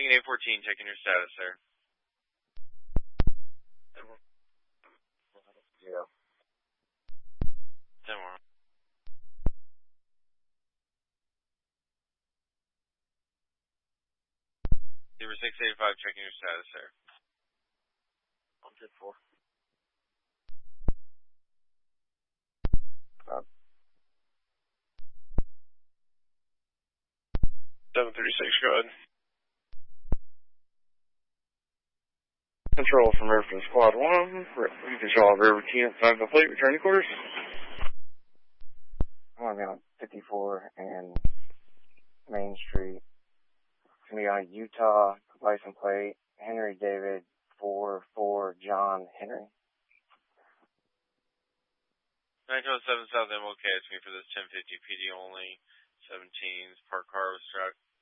Lincoln 814, checking your status, sir. Yeah. 10 more. Zebra 685, checking your status, sir. 154. 736, go ahead. Control from Riverton Squad 1. Control of River Team 5 complete. Returning quarters. I'm going to be on 54 and Main Street. It's going to be on Utah, license plate, Henry David 44 John Henry. 907 South MOK, it's me for this 1050 PD only. 17's parked car was